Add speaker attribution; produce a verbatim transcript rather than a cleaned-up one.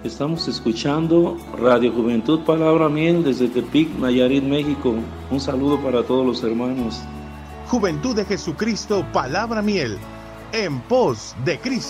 Speaker 1: Estamos escuchando Radio Juventud Palabra Miel desde Tepic, Nayarit, México. Un saludo para todos los hermanos.
Speaker 2: Juventud de Jesucristo Palabra Miel, en pos de Cristo.